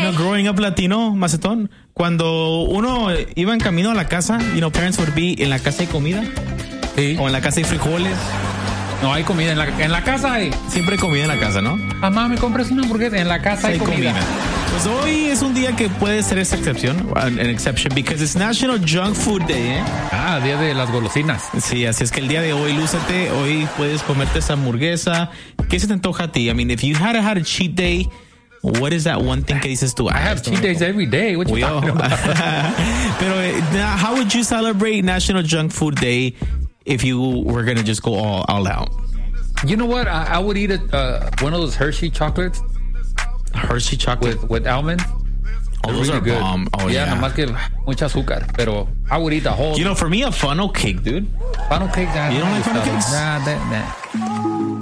growing up Latino, Macetón, cuando uno iba en camino a la casa, parents would be en la casa hay comida. Sí. O en la casa hay frijoles. No, hay comida. En la casa hay. Siempre hay comida en la casa, ¿no? Mamá, me compras una hamburguesa. En la casa hay comida. Pues hoy es un día que puede ser esa excepción. An exception, because it's National Junk Food Day, ¿eh? Día de las golosinas. Sí, así es que el día de hoy, lúcete. Hoy puedes comerte esa hamburguesa. ¿Qué se te antoja a ti? I mean, if you had a cheat day, what is that one thing que dices tú? I have cheat days every day. What you talking about? Pero, how would you celebrate National Junk Food Day if you were going to just go all out? You know what? I would eat one of those Hershey chocolates. Hershey chocolate? With almonds. Oh, those really are good. bomb. Oh, yeah. Nada más que mucha azúcar. Pero I would eat the whole. For me, a funnel cake, dude. Funnel cakes. You don't like funnel cakes? Nah.